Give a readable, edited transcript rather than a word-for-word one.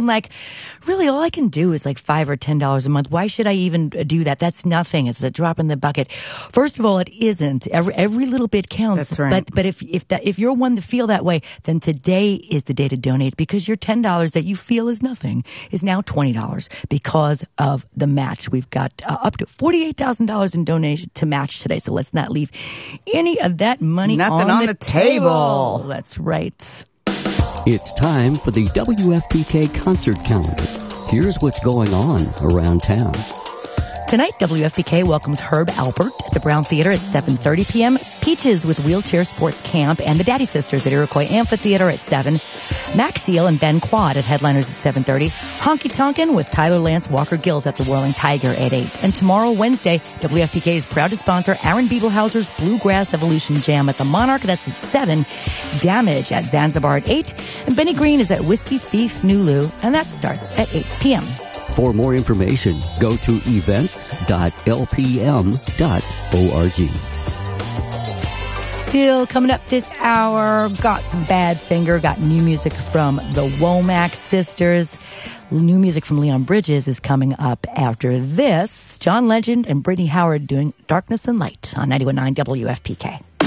like, really, all I can do is like $5 or $10 a month. Why should I even do that? That's nothing. It's a drop in the bucket. First of all, it isn't. Every little bit counts. That's right. But if you're one to feel that way, then today is the day to donate, because your $10 that you feel is nothing is now $20 because of the match. We've got up to $48,000 in donation to match today. So let's not leave any of that money on the table. That's right. It's time for the WFPK concert calendar. Here's what's going on around town. Tonight, WFPK welcomes Herb Alpert at the Brown Theater at 7:30 p.m. Peaches with Wheelchair Sports Camp and the Daddy Sisters at Iroquois Amphitheater at 7. Max Seal and Ben Quad at Headliners at 7:30. Honky Tonkin' with Tyler Lance Walker Gills at the Whirling Tiger at 8. And tomorrow, Wednesday, WFPK is proud to sponsor Aaron Biebelhauser's Bluegrass Evolution Jam at the Monarch. That's at 7. Damage at Zanzibar at 8. And Benny Green is at Whiskey Thief Nulu, and that starts at 8 p.m. For more information, go to events.lpm.org. Still coming up this hour, got some Badfinger, got new music from the Womack Sisters. New music from Leon Bridges is coming up after this. John Legend and Brittany Howard doing Darkness and Light on 91.9 WFPK.